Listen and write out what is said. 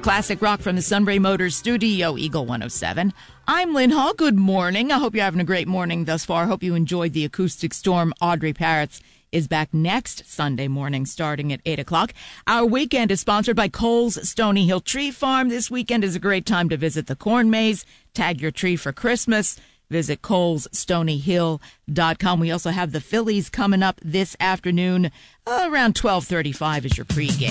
classic rock from the Sunbury Motors studio, Eagle 107. I'm Lynn Hall. Good morning. I hope you're having a great morning thus far. I hope you enjoyed the acoustic storm. Audrey Parrots is back next Sunday morning starting at 8 o'clock. Our weekend is sponsored by Cole's Stony Hill Tree Farm. This weekend is a great time to visit the corn maze, tag your tree for Christmas. Visit colesstonyhill.com. We also have the Phillies coming up this afternoon. Around 12:35 is your pregame.